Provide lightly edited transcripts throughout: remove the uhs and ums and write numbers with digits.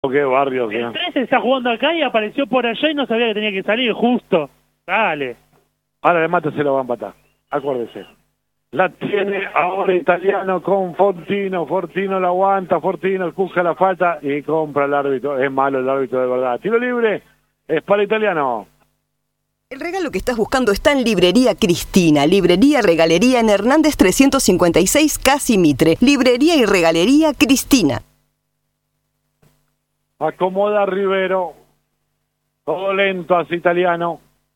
Qué barrio, El señor. 13 está jugando acá y apareció por allá y no sabía que tenía que salir justo. Dale. Ahora el mate se lo va a empatar. Acuérdese. La tiene ahora Italiano con Fortino. Fortino la aguanta. Fortino busca la falta y compra el árbitro. Es malo el árbitro de verdad. Tiro libre. Es para Italiano. El regalo que estás buscando está en Librería Cristina, librería regalería en Hernández 356, Casi Mitre. Librería y regalería Cristina. Acomoda Rivero. Todo lento hacia Italiano.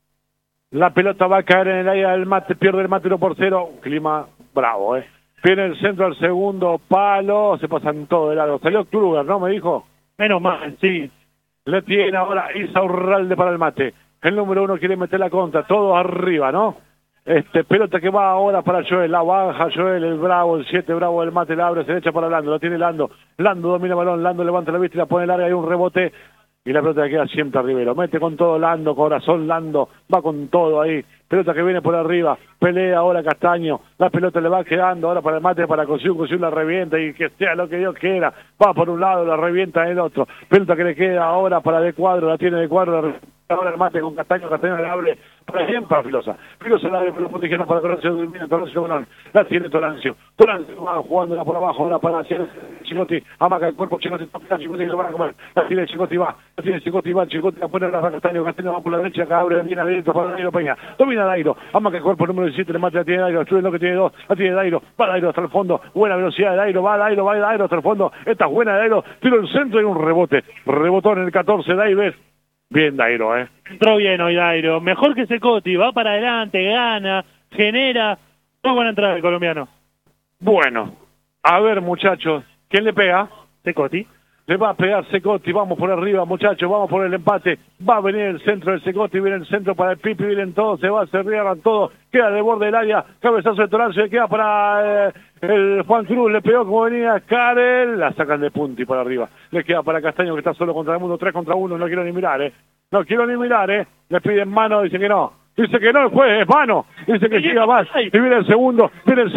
La pelota va a caer en el área del mate. Pierde el mate 1-0. Clima bravo, Viene el centro al segundo palo. Se pasan todo de lado. Salió Kruger, ¿no? Me dijo. Menos mal, sí. Le tiene ahora Isaurralde para el mate. El número 1 quiere meter la contra. Todo arriba, ¿no? Pelota que va ahora para Joel. La baja Joel, el bravo, el 7 bravo del mate. La abre, se le echa para Lando. Lo tiene Lando. Lando domina el balón. Lando levanta la vista y la pone larga. Hay un rebote. Y la pelota que queda siempre a Rivero. Mete con todo Lando, corazón Lando. Va con todo ahí. Pelota que viene por arriba. Pelea ahora Castaño. La pelota le va quedando ahora para el mate, para Cosiu la revienta y que sea lo que Dios quiera. Va por un lado, la revienta en el otro. Pelota que le queda ahora para De Cuadro. La tiene De Cuadro. Ahora el mate con Castaño le abre para siempre para Filosa. Filosa la abre por los puntijeros para Torancio Bolón. La tiene Torancio. Torancio va jugándola por abajo, ahora para hacer Chicotti. Amaca el cuerpo, Chicotti toca, Chicotti lo van a comer. La tiene Chicotti va. La tiene Chicotti va. Chicotti la pone a Castaño. Castaño va por la derecha, acá abre bien adentro para Dairo Peña. Domina Dairo. Amaca el cuerpo número 17, le mate, la tiene Dairo. Destruye lo que tiene 2. La tiene Dairo. Va Dairo hasta el fondo. Buena velocidad de Dairo. Va Dairo hasta el fondo. Esta es buena de Dairo. Tiro el centro y un rebote. Rebotó en el 14, Dairo. Bien Dairo, Entró bien hoy Dairo. Mejor que Secoti. Va para adelante, gana, genera. Muy buena entrada el colombiano. Bueno, a ver muchachos, ¿quién le pega? Secoti. Le va a pegar Secoti, vamos por arriba muchachos, vamos por el empate. Va a venir el centro del Secoti, viene el centro para el Pipi, vienen todos, se va a cerrar todo. Queda de borde del área, cabezazo de Torancio, le queda para el Juan Cruz, le pegó como venía Karel, la sacan de punti para arriba. Le queda para Castaño que está solo contra el mundo, 3 contra 1, no quiero ni mirar, No quiero ni mirar, Le piden mano, dice que no. Dice que no, el juez es mano. Dice que siga más. Y viene el segundo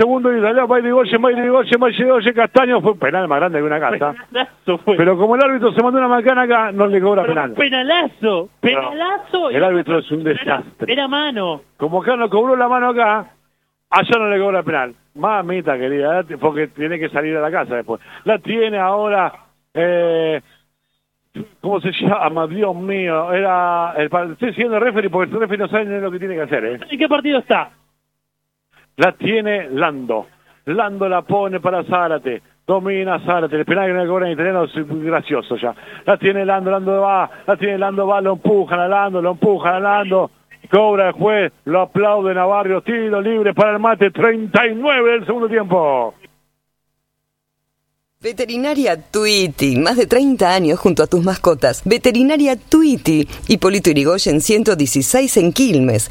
y salió Irigoyen, Castaño. Fue un penal más grande que una casa. Pero como el árbitro se mandó una macana acá, no le cobra penal. Penalazo. No, el árbitro es un desastre. Era mano. Como acá no cobró la mano acá, allá no le cobra penal. Mamita querida, porque tiene que salir a la casa después. La tiene ahora... ¿Cómo se llama? Dios mío, estoy siguiendo el referee porque el referee no sabe ni lo que tiene que hacer, ¿En qué partido está? La tiene Lando. Lando la pone para Zárate. Domina Zárate. El penal que no le cobra en italiano es gracioso ya. La tiene Lando, lo empujan a Lando. Cobra el juez, lo aplauden a Barrios. Tiro libre para el mate, 39 del segundo tiempo. Veterinaria Tuiti, más de 30 años junto a tus mascotas. Veterinaria Tuiti, Hipólito Yrigoyen 116 en Quilmes,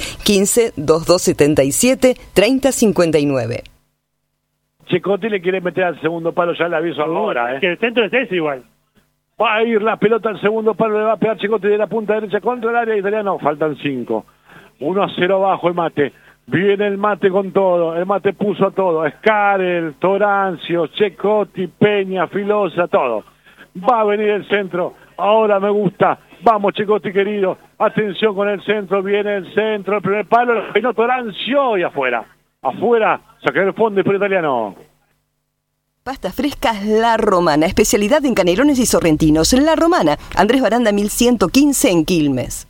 15-2277-3059. Chicotti le quiere meter al segundo palo, ya le aviso ahora, Que el centro es ese igual. Va a ir la pelota al segundo palo, le va a pegar Chicotti de la punta derecha contra el área italiano. Faltan 5. 1-0 abajo el mate. Viene el mate con todo, el mate puso a todo, Escarel, Torancio, Chicotti, Peña, Filosa, todo. Va a venir el centro, ahora me gusta, vamos Chicotti querido, atención con el centro, viene el centro, el primer palo, lo peinó Torancio y afuera, saca el fondo y por italiano. Pastas frescas La Romana, especialidad en canelones y sorrentinos. La Romana, Andrés Baranda 1115 en Quilmes.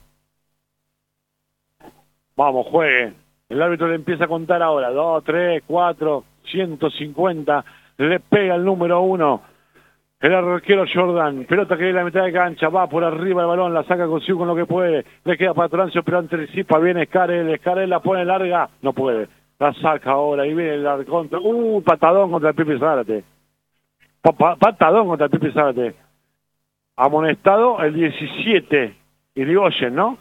Vamos, juegue. El árbitro le empieza a contar ahora. 2, 3, 4, 150. Le pega el número 1. El arquero Jordan. Pelota que viene a la mitad de cancha. Va por arriba el balón. La saca consigo con lo que puede. Le queda para Torancio, pero anticipa. Viene Escarel. Escarel la pone larga. No puede. La saca ahora. Y viene el contra. Patadón contra el Pipi Zárate. Patadón contra el Pipi Zárate. Amonestado el 17. Irigoyen, ¿no?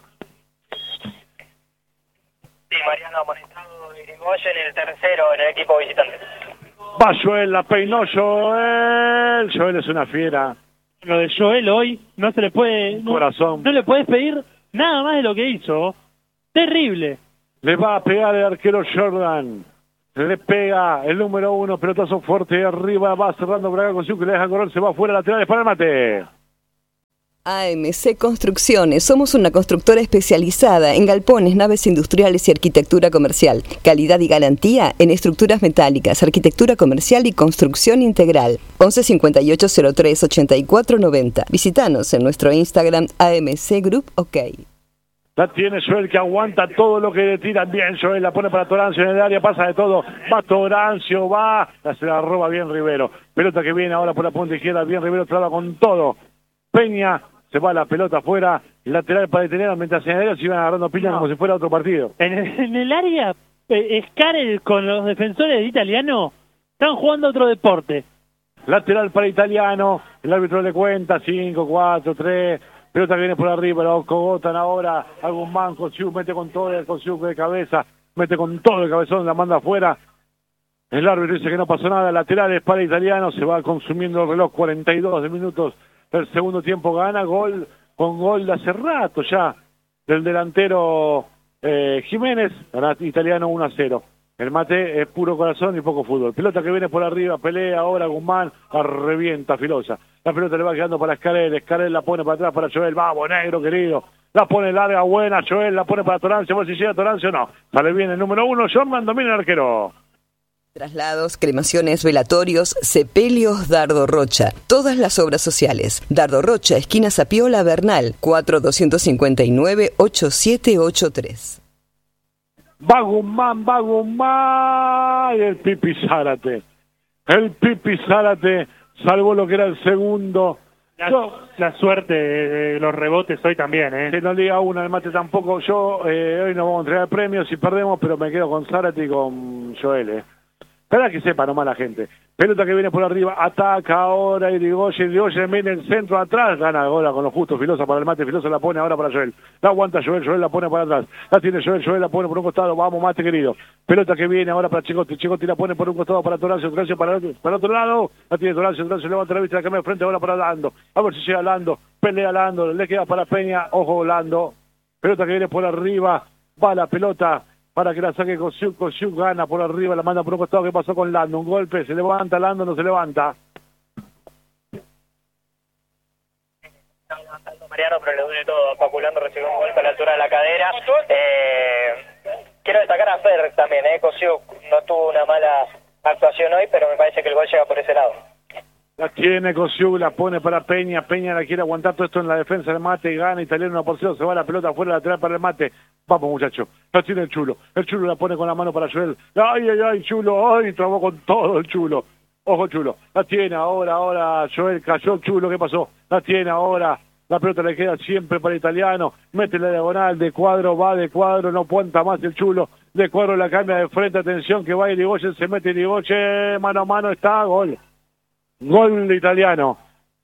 Sí, Mariano amonestado Irigoyen en el tercero en el equipo visitante. Va Joel, la peinó Joel. Joel es una fiera. Lo de Joel hoy no se le puede... Corazón. No le puedes pedir nada más de lo que hizo. Terrible. Le va a pegar el arquero Jordan. Le pega el número 1, pelotazo fuerte arriba, va cerrando Braga con 5, le deja correr, se va afuera, laterales para el mate. AMC Construcciones. Somos una constructora especializada en galpones, naves industriales y arquitectura comercial. Calidad y garantía en estructuras metálicas, arquitectura comercial y construcción integral. 11 58 03 84 90. Visítanos en nuestro Instagram AMC Group OK. La tiene Joel, que aguanta todo lo que le tiran. Bien, Joel la pone para Torancio en el área, pasa de todo. Va Torancio, se la roba bien Rivero. Pelota que viene ahora por la punta izquierda, bien Rivero traba con todo. Peña, se va la pelota afuera, lateral para detener, mientras en el área se iban agarrando piñas como si fuera otro partido. En el área, Scarel con los defensores de Italiano están jugando otro deporte. Lateral para Italiano, el árbitro le cuenta, 5, 4, 3... Pelota que viene por arriba, lo cogotan ahora, algún manco, Siu mete con todo el Siu de cabeza, mete con todo el cabezón, la manda afuera. El árbitro dice que no pasó nada, laterales para Italiano, se va consumiendo el reloj, 42 minutos del segundo tiempo, gana, gol, con gol de hace rato ya, del delantero Jiménez, gana Italiano 1-0. El mate es puro corazón y poco fútbol. Pelota que viene por arriba, pelea ahora Guzmán, revienta Filosa. La pelota le va quedando para Scarel la pone para atrás para Joel, vamos negro querido. La pone larga, buena, Joel la pone para Torancio, a ver si llega Torancio, no. Sale bien el número 1, Jorman domina el arquero. Traslados, cremaciones, velatorios, sepelios, Dardo Rocha. Todas las obras sociales. Dardo Rocha, esquina Sapiola, Bernal, 4259-8783. Va Guzmán, y el Pipi Zárate. El Pipi Zárate salvó lo que era el segundo. La suerte de los rebotes hoy también, Que no diga una, el mate tampoco. Yo hoy no vamos a entregar premios si perdemos, pero me quedo con Zárate y con Joel. Para que sepa nomás la gente. Pelota que viene por arriba, ataca ahora Irigoyen viene en el centro atrás, gana ahora con lo justo, Filosa para el mate, Filosa la pone ahora para Joel. La aguanta Joel la pone para atrás. La tiene Joel la pone por un costado, vamos mate querido. Pelota que viene ahora para Chicotti la pone por un costado para Torancio para el otro lado. La tiene Torancio levanta la vista, la cambia de frente ahora para Lando. A ver si llega Lando, pelea Lando, le queda para Peña, ojo Lando. Pelota que viene por arriba, va la pelota para que la saque Kosiuk, gana por arriba, la manda por un costado. ¿Qué pasó con Lando? Un golpe, se levanta Lando, no se levanta. Está levantando Mariano, pero le duele todo. Paculando recibió un golpe a la altura de la cadera. Quiero destacar a Fer también, Kosiuk no tuvo una mala actuación hoy, pero me parece que el gol llega por ese lado. La tiene Kosiuk, la pone para Peña la quiere aguantar todo esto en la defensa del mate, gana Italiano 1-0, se va la pelota afuera, lateral para el mate. Vamos muchacho, la tiene el Chulo la pone con la mano para Joel, ay Chulo, trabó con todo el Chulo, ojo Chulo, la tiene ahora Joel, cayó el Chulo, ¿qué pasó? La tiene ahora, la pelota le queda siempre para Italiano, mete la diagonal, de cuadro, va de cuadro, no puenta más el Chulo, de cuadro la cambia de frente, atención que va Irigoyen, se mete Irigoyen, mano a mano está, gol de Italiano,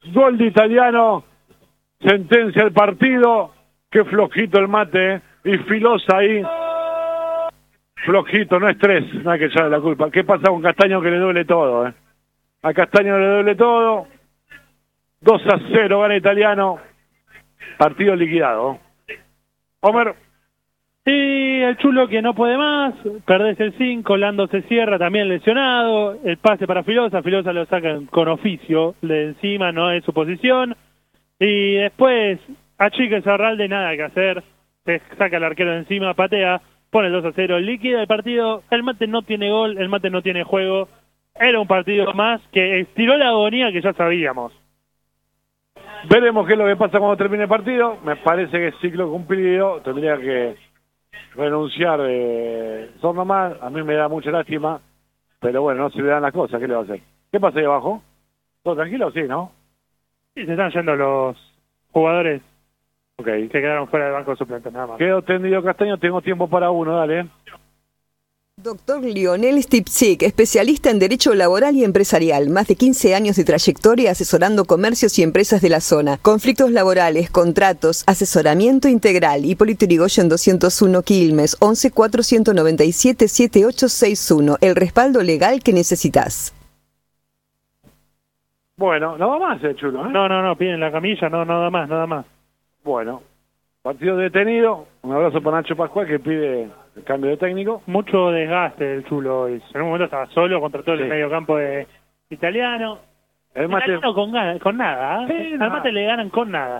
sentencia el partido, qué flojito el mate, y Filosa ahí, flojito, no es 3, no hay que echarle la culpa. ¿Qué pasa con Castaño que le duele todo? A Castaño le duele todo, 2-0 gana Italiano, partido liquidado. Homer. Sí, el Chulo que no puede más, perdés el 5, Lando se cierra, también lesionado, el pase para Filosa lo sacan con oficio, de encima no es su posición, y después achica el Zarralde, nada que hacer, se saca el arquero de encima, patea, pone el 2-0, líquida el partido, el mate no tiene gol, el mate no tiene juego, era un partido más que estiró la agonía que ya sabíamos. Veremos qué es lo que pasa cuando termine el partido, me parece que es ciclo cumplido, tendría que renunciar Sornoman, a mí me da mucha lástima, pero bueno, no se le dan las cosas, ¿qué le va a hacer? ¿Qué pasa ahí abajo? ¿Todo tranquilo? Sí, ¿no? Sí, se están yendo los jugadores que quedaron fuera del banco de suplentes, nada más. Quedo tendido Castaño, tengo tiempo para uno, dale. Doctor Lionel Stipczyk, especialista en Derecho Laboral y Empresarial. Más de 15 años de trayectoria asesorando comercios y empresas de la zona. Conflictos laborales, contratos, asesoramiento integral. Hipólito Yrigoyen 201 Quilmes, 11 497 7861. El respaldo legal que necesitas. Bueno, no va más, Chulo, ¿eh? No, piden la camilla, nada más. Bueno, partido detenido. Un abrazo para Nacho Pascual que pide el cambio de técnico. Mucho desgaste el Chulo hoy. En un momento estaba solo contra todo el medio campo de Italiano. El mate Italiano con nada. Sí, Al mate le ganan con nada.